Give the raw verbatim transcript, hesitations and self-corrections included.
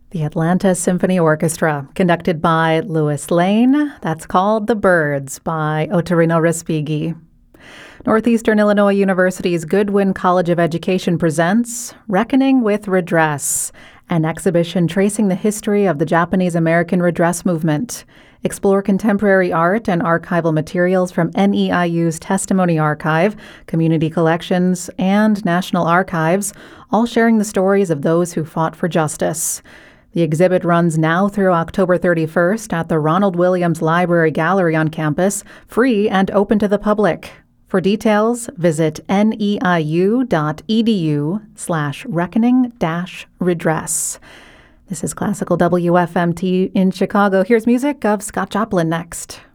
The Atlanta Symphony Orchestra, conducted by Louis Lane. That's called The Birds by Ottorino Respighi. Northeastern Illinois University's Goodwin College of Education presents Reckoning with Redress, an exhibition tracing the history of the Japanese-American redress movement. Explore contemporary art and archival materials from N E I U's Testimony Archive, community collections, and National Archives, all sharing the stories of those who fought for justice. The exhibit runs now through October thirty-first at the Ronald Williams Library Gallery on campus, free and open to the public. For details, visit neiu.edu slash reckoning dash redress. This is Classical W F M T in Chicago. Here's music of Scott Joplin next.